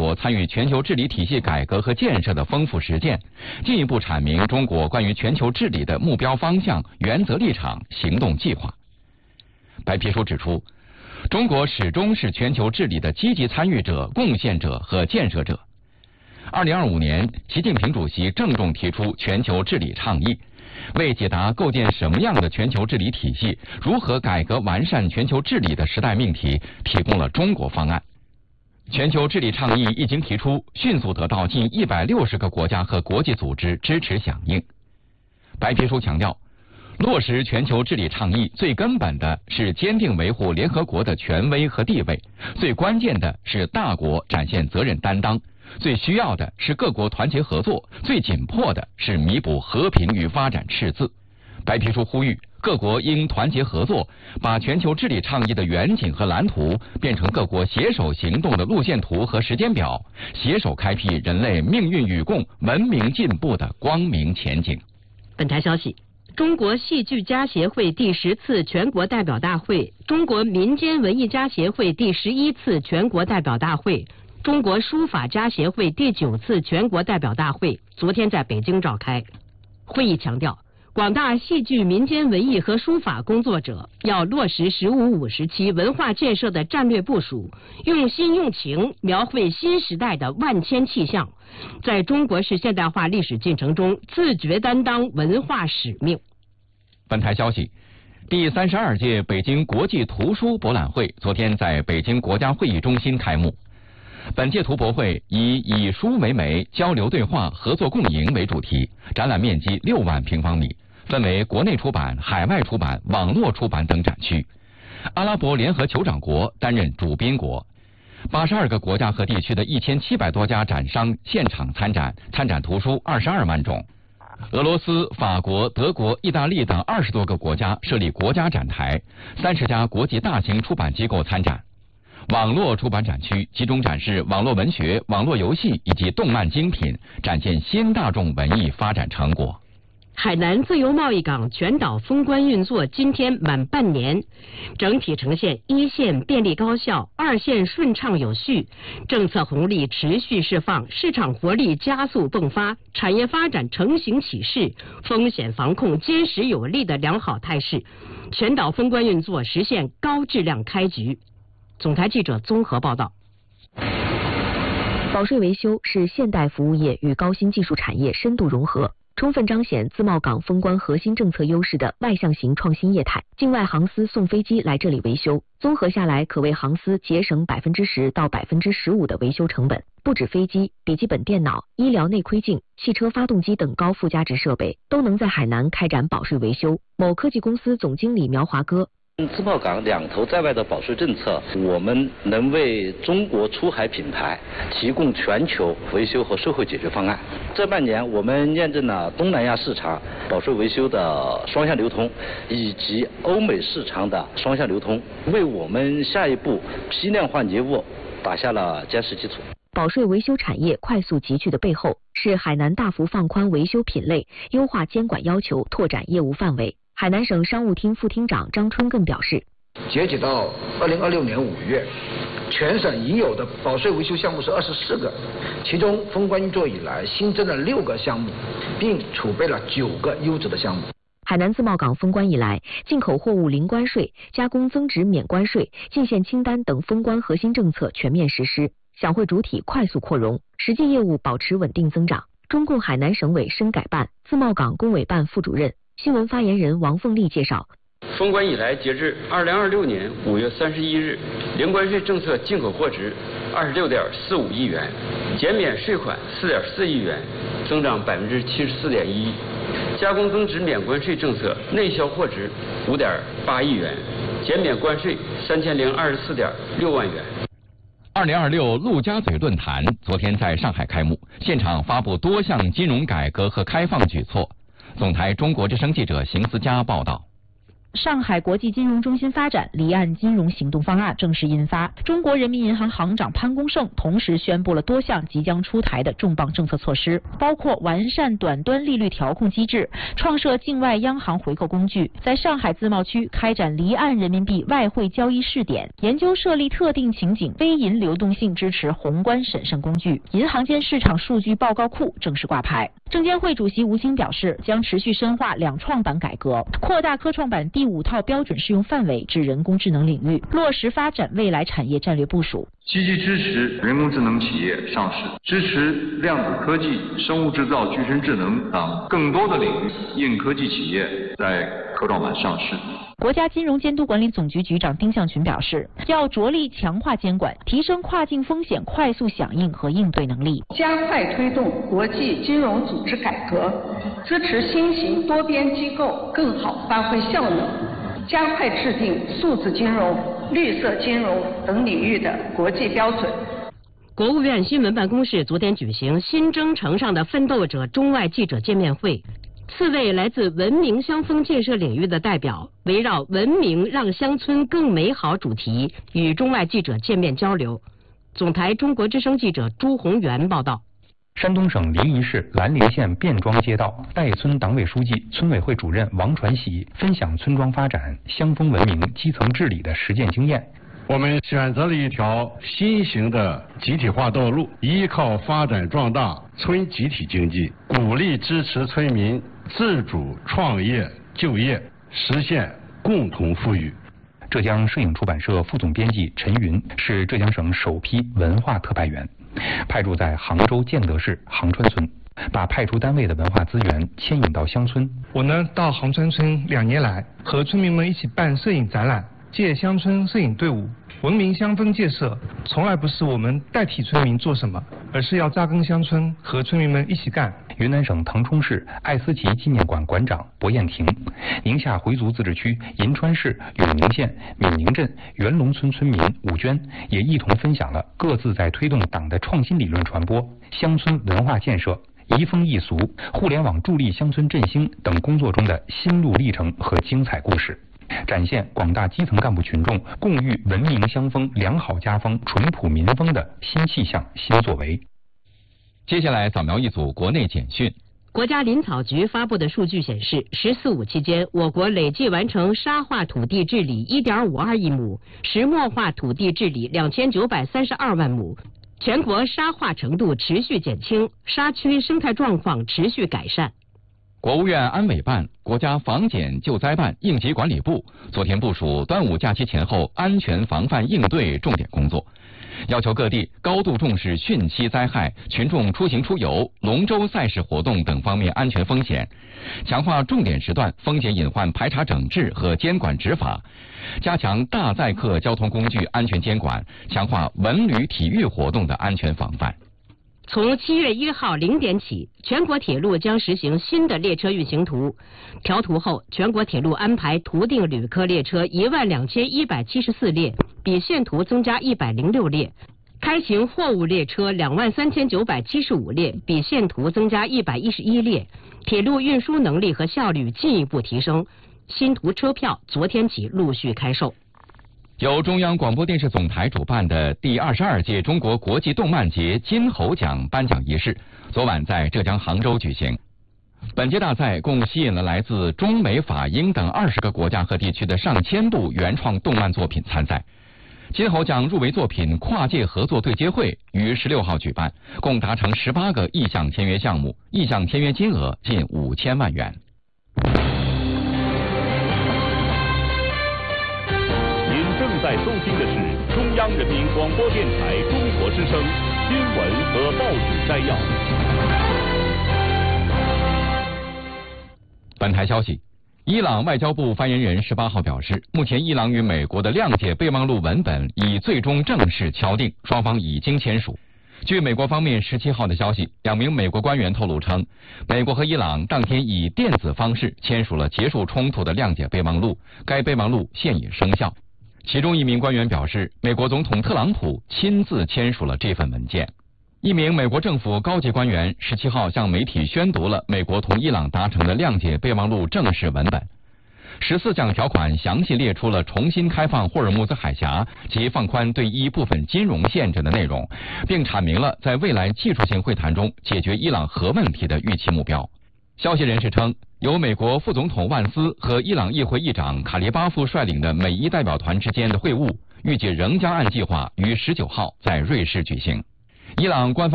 国参与全球治理体系改革和建设的丰富实践，进一步阐明中国关于全球治理的目标方向、原则立场、行动计划。白皮书指出，中国始终是全球治理的积极参与者、贡献者和建设者。2025年，习近平主席郑重提出全球治理倡议，为解答构建什么样的全球治理体系、如何改革完善全球治理的时代命题，提供了中国方案。全球治理倡议一经提出，迅速得到近160个国家和国际组织支持响应。白皮书强调，落实全球治理倡议最根本的是坚定维护联合国的权威和地位，最关键的是大国展现责任担当，最需要的是各国团结合作，最紧迫的是弥补和平与发展赤字。白皮书呼吁各国应团结合作，把全球治理倡议的远景和蓝图变成各国携手行动的路线图和时间表，携手开辟人类命运与共、文明进步的光明前景。 本台消息，中国戏剧家协会第10次全国代表大会、中国民间文艺家协会第11次全国代表大会、中国书法家协会第9次全国代表大会昨天在北京召开。会议强调，广大戏剧、民间文艺和书法工作者要落实“15 5时期文化建设的战略部署，用心用情描绘新时代的万千气象，在中国式现代化历史进程中自觉担当文化使命。 本台消息，第32届北京国际图书博览会昨天在北京国家会议中心开幕。本届图博会以书为媒、交流对话、合作共赢为主题，展览面积6万平方米，分为国内出版、海外出版、网络出版等展区。阿拉伯联合酋长国担任主宾国，82个国家和地区的1700多家展商现场参展，参展图书22万种。俄罗斯、法国、德国、意大利等20多个国家设立国家展台，30家国际大型出版机构参展。网络出版展区集中展示网络文学、网络游戏以及动漫精品，展现新大众文艺发展成果。 海南自由贸易港全岛封关运作今天满半年，整体呈现1线便利高效，2线顺畅有序，政策红利持续释放，市场活力加速迸发，产业发展成型起势，风险防控坚实有力的良好态势，全岛封关运作实现高质量开局。总台记者综合报道。 保税维修是现代服务业与高新技术产业深度融合，充分彰显自贸港封关核心政策优势的外向型创新业态。境外航司送飞机来这里维修，综合下来可为航司节省10%到15%的维修成本。不止飞机、笔记本电脑、医疗内窥镜、汽车发动机等高附加值设备都能在海南开展保税维修。某科技公司总经理苗华哥。 自贸港两头在外的保税政策，我们能为中国出海品牌提供全球维修和售后解决方案。这半年，我们验证了东南亚市场保税维修的双向流通，以及欧美市场的双向流通，为我们下一步批量化业务打下了坚实基础。 保税维修产业快速集聚的背后，是海南大幅放宽维修品类，优化监管要求，拓展业务范围。海南省商务厅副厅长张春艮表示， 截止到2026年5月，全省已有的保税维修项目是24个，其中封关运作以来新增了6个项目，并储备了9个优质的项目。 海南自贸港封关以来，进口货物零关税、加工增值免关税、进线清单等封关核心政策全面实施，享会主体快速扩容，实际业务保持稳定增长。中共海南省委深改办、自贸港工委办副主任、新闻发言人王凤丽介绍， 封关以来，截至2026年5月31日，零关税政策进口货值26.45亿元，减免税款4.4亿元，增长74.1%。加工增值免关税政策内销货值5.8亿元，减免关税3024.6万元。 2026陆家嘴论坛昨天在上海开幕，现场发布多项金融改革和开放举措。总台中国之声记者邢思佳报道。 上海国际金融中心发展离岸金融行动方案正式印发。中国人民银行行长潘功胜同时宣布了多项即将出台的重磅政策措施，包括完善短端利率调控机制，创设境外央行回购工具，在上海自贸区开展离岸人民币外汇交易试点，研究设立特定情景非银流动性支持宏观审慎工具。银行间市场数据报告库正式挂牌。证监会主席吴清表示，将持续深化两创板改革，扩大科创板第5套标准适用范围至人工智能领域，落实发展未来产业战略部署。 积极支持人工智能企业上市，支持量子科技、生物制造、具身智能等更多的领域硬科技企业在科创板上市。 国家金融监督管理总局局长丁向群表示，要着力强化监管，提升跨境风险快速响应和应对能力， 加快推动国际金融组织改革，支持新型多边机构更好发挥效能，加快制定数字金融、绿色金融等领域的国际标准。 国务院新闻办公室昨天举行新征程上的奋斗者中外记者见面会。4位来自文明乡风建设领域的代表，围绕文明让乡村更美好主题，与中外记者见面交流。总台中国之声记者朱宏元报道。 山东省临沂市兰陵县卞庄街道代村党委书记、村委会主任王传喜分享村庄发展、乡风文明、基层治理的实践经验。 我们选择了一条新型的集体化道路，依靠发展壮大村集体经济，鼓励支持村民自主创业就业，实现共同富裕。 浙江摄影出版社副总编辑陈云是浙江省首批文化特派员，派驻在杭州建德市杭川村，把派出单位的文化资源牵引到乡村。 我呢到杭川村2年来，和村民们一起办摄影展览，借乡村摄影队伍，文明乡风建设从来不是我们代替村民做什么，而是要扎根乡村，和村民们一起干。 云南省腾冲市爱思奇纪念馆馆长薄艳婷，宁夏回族自治区银川市永宁县闽宁镇元龙村村民武娟也一同分享了各自在推动党的创新理论传播、乡村文化建设、移风易俗、互联网助力乡村振兴等工作中的心路历程和精彩故事，展现广大基层干部群众共育文明乡风、良好家风、淳朴民风的新气象、新作为。 接下来扫描一组国内简讯。 国家林草局发布的数据显示，“14·5”期间，我国累计完成沙化土地治理1.52亿亩，石墨化土地治理2932万亩，全国沙化程度持续减轻，沙区生态状况持续改善。 国务院安委办、国家防检救灾办、应急管理部昨天部署端午假期前后安全防范应对重点工作，要求各地高度重视汛期灾害、群众出行出游、龙舟赛事活动等方面安全风险，强化重点时段风险隐患排查整治和监管执法，加强大载客交通工具安全监管，强化文旅体育活动的安全防范。 从7月1号0点起，全国铁路将实行新的列车运行图。调图后，全国铁路安排图定旅客列车12174列，比现图增加106列；开行货物列车23975列，比现图增加111列。铁路运输能力和效率进一步提升。新图车票昨天起陆续开售。 由中央广播电视总台主办的第22届中国国际动漫节金猴奖颁奖仪式昨晚在浙江杭州举行。本届大赛共吸引了来自中美法英等20个国家和地区的上千部原创动漫作品参赛。金猴奖入围作品跨界合作对接会于16号举办，共达成18个意向签约项目，意向签约金额近5000万元。 正在收听的是中央人民广播电台中国之声新闻和报纸摘要。 本台消息，伊朗外交部发言人18号表示，目前伊朗与美国的谅解备忘录文本已最终正式敲定，双方已经签署。据美国方面17号的消息，2名美国官员透露称，美国和伊朗当天以电子方式签署了结束冲突的谅解备忘录，该备忘录现已生效。其中一名官员表示，美国总统特朗普亲自签署了这份文件。一名美国政府高级官员17号向媒体宣读了美国同伊朗达成的谅解备忘录正式文本。 14项条款详细列出了重新开放霍尔木兹海峡及放宽对伊部分金融限制的内容，并阐明了在未来技术性会谈中解决伊朗核问题的预期目标。消息人士称，由美国副总统万斯和伊朗议会议长卡利巴夫率领的美伊代表团之间的会晤，预计仍将按计划于19号在瑞士举行。伊朗官方